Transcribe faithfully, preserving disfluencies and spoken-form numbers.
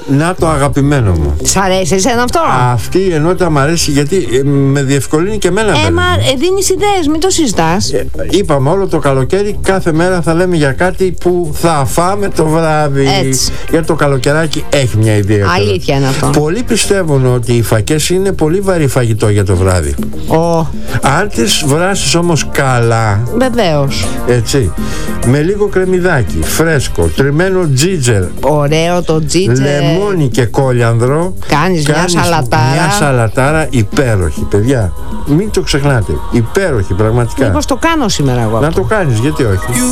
Να το αγαπημένο μου. Σ' αρέσει εσένα αυτό? Αυτή η ενότητα μου αρέσει γιατί ε, με διευκολύνει και εμένα. Ε, μα ε, δίνεις ιδέες, μην το συζητάς. Ε, είπαμε όλο το καλοκαίρι κάθε μέρα θα λέμε για κάτι που θα φάμε το βράδυ. Έτσι. Γιατί το καλοκαιράκι έχει μια ιδέα. Αλήθεια είναι αυτό. Πολλοί πιστεύουν ότι οι φακές είναι πολύ βαρύ φαγητό για το βράδυ. Oh. Αν τις βράσεις όμως καλά, βεβαίως, έτσι, με λίγο κρεμμυδάκι, φρέσκο, τριμμένο τζίτζερ, ωραίο το τζίτζερ, λεμόνι και κόλιανδρο, κάνεις, κάνεις μια σαλατάρα. Μια σαλατάρα υπέροχη, παιδιά. Μην το ξεχνάτε. Υπέροχη, πραγματικά. Μήπως το κάνω σήμερα εγώ. Να το κάνεις, γιατί όχι.